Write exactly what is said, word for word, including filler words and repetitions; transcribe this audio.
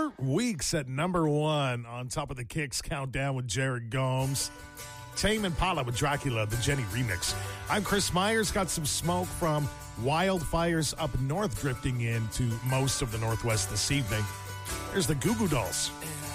Four weeks at number one on top of the Kicks countdown with Jared Gomes. Tame Impala with Dracula, the Jenny remix. I'm Chris Myers. Got some smoke from wildfires up north drifting into most of the Northwest this evening. There's the Goo Goo Dolls.